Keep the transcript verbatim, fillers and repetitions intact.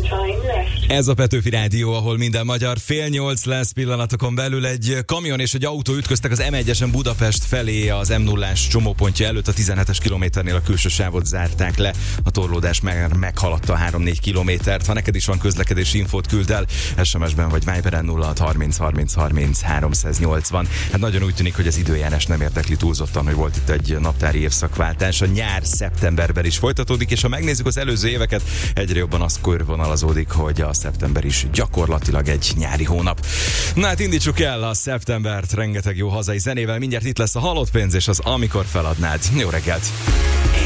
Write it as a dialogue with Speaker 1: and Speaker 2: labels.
Speaker 1: time left.
Speaker 2: Ez a Petőfi Rádió, ahol minden magyar. Fél nyolc lesz pillanatokon belül. Egy kamion és egy autó ütköztek az em egyesen Budapest felé az em nullás csomópontja előtt. A tizenhetes kilométernél a külső sávot zárták le. A torlódás meg, meghaladta a három-négy kilométert. Ha neked is van közlekedési infót, küld el es em es-ben vagy Viberen nulla hat harminc harminc harminc háromszáznyolcvan. Hát nagyon úgy tűnik, hogy az időjárás nem érdekli túlzottan, hogy volt itt egy naptári évszakváltás. A nyár szeptemberben is folytatódik, és ha megnézzük az előző éveket, egyre jobban az körvonalazódik, hogy a szeptember is gyakorlatilag egy nyári hónap. Na hát indítsuk el a szeptembert rengeteg jó hazai zenével. Mindjárt itt lesz a Halott pénz és az Amikor feladnád. Jó reggelt!